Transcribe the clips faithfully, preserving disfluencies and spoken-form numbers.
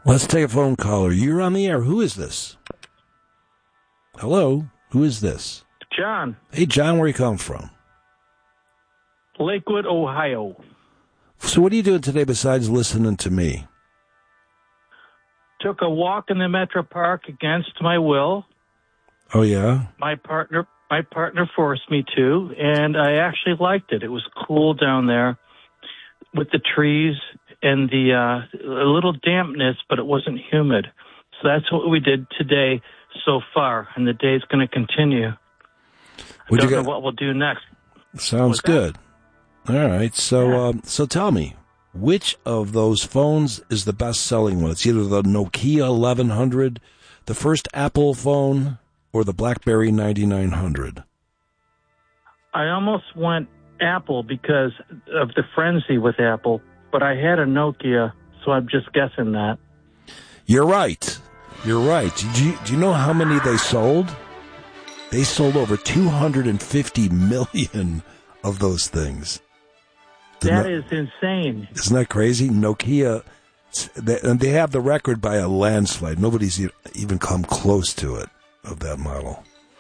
Let's take a phone caller. You're on the air. Who is this? Hello? Who is this? John. Hey, John, where you come from? Lakewood, Ohio. So what are you doing today besides listening to me? Took a walk in the Metro Park against my will. Oh, yeah? My partner my partner forced me to, and I actually liked it. It was cool down there with the trees and the uh, a little dampness, but it wasn't humid. So that's what we did today so far, and the day's going to continue. I don't know what we'll do next. Sounds good. All right. So, Yeah. um, so tell me, which of those phones is the best-selling one? It's either the Nokia eleven hundred, the first Apple phone, or the BlackBerry ninety-nine hundred. I almost went Apple because of the frenzy with Apple, but I had a Nokia, so I'm just guessing that. You're right. You're right. Do you, do you know how many they sold? They sold over two hundred fifty million of those things. The That no- is insane. Isn't that crazy? Nokia, they, and they have the record by a landslide. Nobody's e- even come close to it, of that model.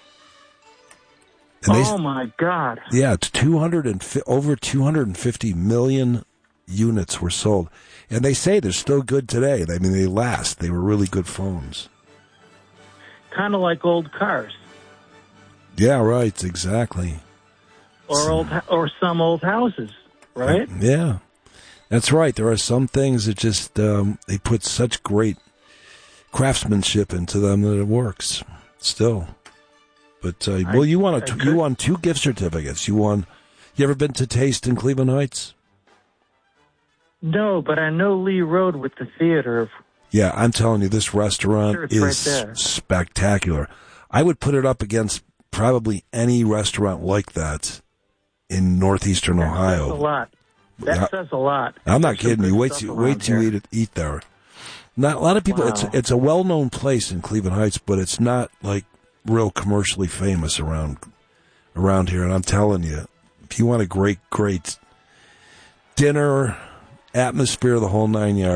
And oh, they, my God. yeah, it's two hundred and over two hundred fifty million units were sold. And they say they're still good today. I mean, they last. They were really good phones. Kind of like old cars. Yeah, right, exactly. Or So- old, or some old houses, right? Yeah, that's right. There are some things that just, um, they put such great craftsmanship into them that it works still. But, uh, well, you won, a, I you won two gift certificates. You won, you ever been to Taste in Cleveland Heights? No, but I know Lee Road with the theater. Yeah, I'm telling you, this restaurant Sure, it's is right there. spectacular. I would put it up against probably any restaurant like that in northeastern That Ohio. says a lot. That Yeah. says a lot. I'm not There's some kidding you. good Wait stuff till around wait till you here. eat, eat there. Not a lot of people. Wow. It's it's a well known place in Cleveland Heights, but it's not like real commercially famous around around here. And I'm telling you, if you want a great great dinner atmosphere, the whole nine yards.